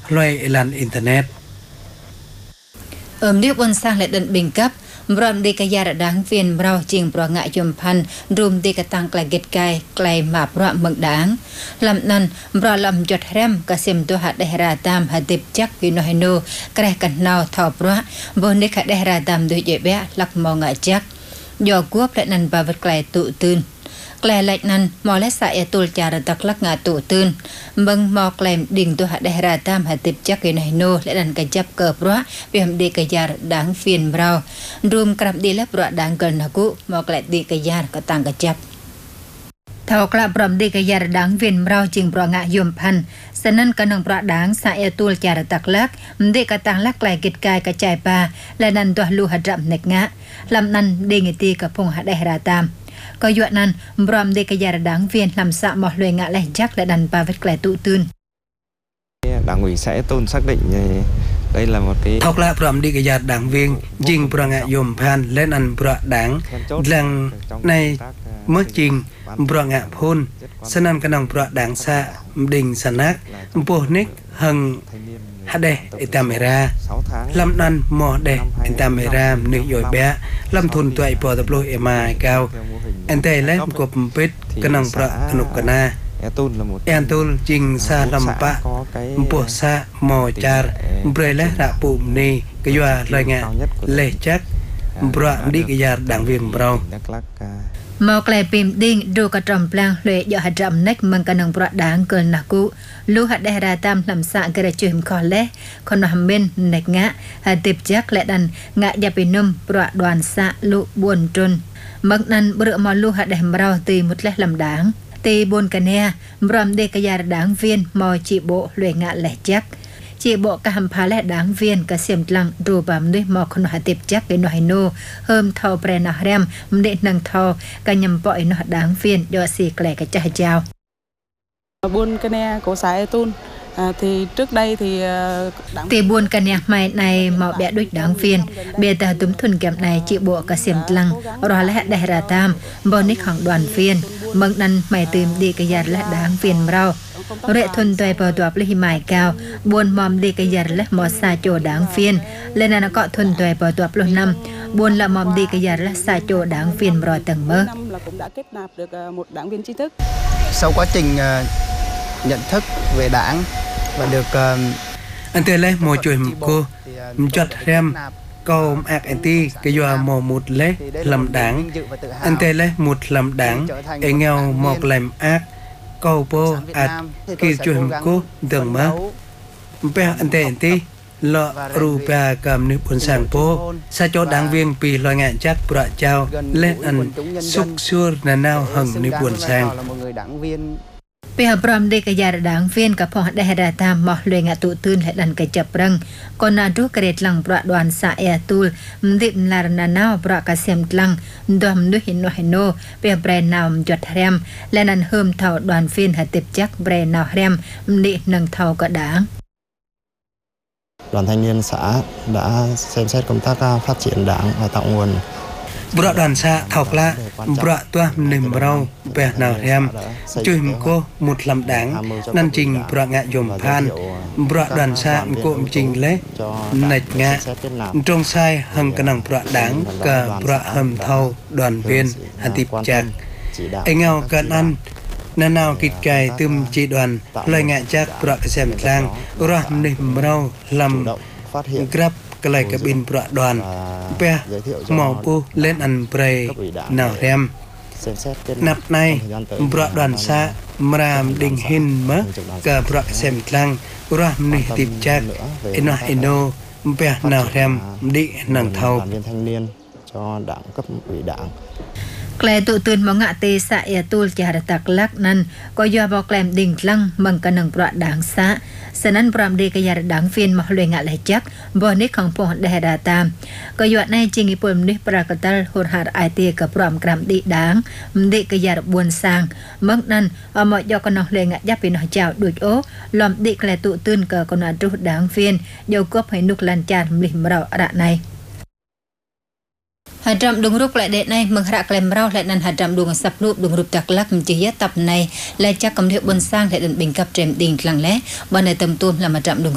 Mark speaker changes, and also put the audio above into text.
Speaker 1: loài lan internet
Speaker 2: nước bôn sang lại đợt bình cấp Bram đi cái gia đáng viên rau chiên bò ngại chôm pan rùm đi cái tăng lại gệt cài lại mà bọ mực đáng làm năn bò làm giọt rem cả xem tôi hạt đại ra tam hạt tiệp chắc vì nói nô cái cần nào thọ bọ bồn đi hạt đại ra tam đôi dễ bé lắc mò ngại chắc do cuốc lại năn bà vật lại tụ tươn Klei lại năn mò lẽ sải tụl trà ra tắc lắc ngã tụ tươn bưng mò klem đình tôi hạt đại ra tam hạt tiệp chắc vì nói nô lại năn cái chấp cờ bọ vì hầm đi cái gia đáng viên rau rùm cặp đi lấp bọ đáng gần hả cụ mò klei đi cái gia cái tăng cái chấp thầu klap bram đi cái gia đáng viên rau chiên bọ ngã yom pan sân năn cái nông bọ đáng sải tụl trà ra tắc lắc đi cái tăng lắc lại kịch cài cái chai pa lại năn tôi lu hạt rậm nẹt ngã làm năn đi người ti cái phong hạt đại ra tam có dọa năn bram đi cái gia đáng viên làm sao mò lười ngã lại chắc lại đàn ba vết klei tụ tươn
Speaker 3: Đảng ủy sẽ tôn xác định đây là một cái
Speaker 1: thọc lại bram đi cái gia đảng viên jing bra ngạ yom pan lên ăn bra đảng lần này mới trình bra ngạ phun sân ăn cái nòng bra đảng xa đình sanak po nick hằng hade etamera lâm nan mò de etamera nước dồi bé lâm thun tuổi po tập lôi ema cao ente lấy cột pít cái nòng bra nục cana Antul jing sa lampa mpo sa mo char brele ra pum ni cái doa lời ngạ lệ chắc bra đi cái gia đảng viên brau
Speaker 2: mò klei pim ding du ka trom plang lệ do hạt rậm nách mừng cả nông bọ đáng cơn nà cụ lu hạt đại ra tam làm sạ cái chìm khó lẽ còn hầm bên nách ngã hạt tiệp chắc lại đàn ngã gia pinum bọ đoàn sạ lu buồn trôn mực năn bữa mò lu hạt đại brau tì một lẽ làm đáng tì buồn cả nè bram đi cái gia đáng viên mò chị bộ lệ ngã lẻ chắc chị bộ cả hầm phá lẽ đáng viên cả xiêm lăng đồ bám nuôi mò con hạt tiệp chắc cái nói nô hôm thầu pre nà rem để nâng thầu cả nhầm bội nó đáng viên do xì klei cái chai chào
Speaker 4: buôn cái nè của xã Tun thì trước đây thì
Speaker 2: buôn cái nè mày này mò bẹ đuôi đáng viên bề ta túm thuần kém này chị bộ cả xiêm lăng rồi lẽ đại ra tam bò nick hàng đoàn viên mừng năn mày tìm đi cái gia lẽ đáng viên rau rệ thuần tuệ bờ tuạp lý mài cao buôn mòm đi cái gia lẽ mò xa chỗ đáng viên lên là nó có thuần tuệ bờ tuạp luôn năm buôn là mòm đi cái gia lẽ xa chỗ đáng viên rồi tầng mơ
Speaker 4: cũng đã kết nạp được một đảng viên trí thức
Speaker 5: sau quá trình nhận thức về đảng và được
Speaker 1: anh tê lấy mò chuối cô chọt rem câu ác anti cái doa mò một lẽ làm đảng anh tê lấy một làm đảng e nghèo mò làm ác câu po ạt kỳ chuối cô đường mơ pe anh tê anti lọ rupa cầm nước buồn sang po sa cho đảng viên pi loài ngạn chắc bọa trao lên ăn xúc xua là nào hằng nước buồn sang
Speaker 2: bây giờ bram đi cái gia đáng viên cả phong đại ra tam mò luyện ngạ tụ tươn lại đàn cái chập răng còn là rú cái lăng bọa đoàn xã tul dịp là nào bọa cả xem lăng đom nước hình nô bây giờ brand nào giọt rem lên ăn hôm thầu đoàn viên hạt tiệp chắc brand nào rem đi nâng thầu cả đảng
Speaker 6: đoàn thanh niên xã đã xem xét công tác phát triển đảng và tạo nguồn
Speaker 1: bọa đoàn xã thọc la bọa toa niềm rau bè nào rem chui cô một làm đảng năn trình bọa ngạ yom pan bọa đoàn xã cụm trình lễ nạch ngạ trong sai hằng cái năng bọa đảng cả bọa hầm thâu đoàn viên hạt tiệp chạc anh ngao cận ăn nên nào kịch cài tươm chị đoàn lời ngạ chắc bọa cái xem lang bọa niềm rau làm grab cái này cái pin bọa đoàn pe màu pu lên ăn prey nào rem nạp này bọa đoàn xã mram đình hin mớ cả bọa xem lang bọa nỉ tiệp chắc eno pe nào rem đi nằng thâu
Speaker 6: thanh niên cho đảng cấp ủy đảng
Speaker 2: klei tụ tươn mong ngạ tê xã tul chả đặt tạc lắc năn có do bao klem đình lăng mừng cả nằng bọa đáng xã sân ăn bram đi cái gia đáng viên mà luyện ngạ lại chắc bò nick không phong đại đa tam có dọa này chỉ nghĩ bùm nick prakatal hồn hạt it cả bram gram đi đáng đi cái gia buồn sang mừng năn ở mọi do con luyện ngạ giáp vì nó chào đuổi ố làm đi klei tụ tươn cả con ăn trút đáng viên dầu cốp hay nục lan tràn lịch mở đầu đạn này hạt trầm đúng rút lại đệ này mừng hạ klem rau lại năn hạt trầm đúng sập nút đúng rút tạc lắc chỉ tập này lại chắc cầm hiệu buồn sang lại đần bình cặp trem đình lặng lẽ ban này tầm tuôn là hạt trầm đúng